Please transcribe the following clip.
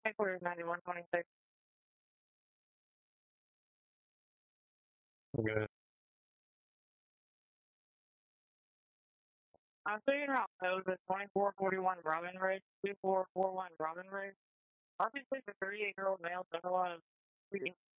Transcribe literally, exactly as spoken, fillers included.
Headquarters ninety-one twenty-six. Okay. I'm figuring out code with twenty-four forty-one Robin Ridge, two four four one Robin Ridge. Obviously, the thirty-eight year old male does a lot of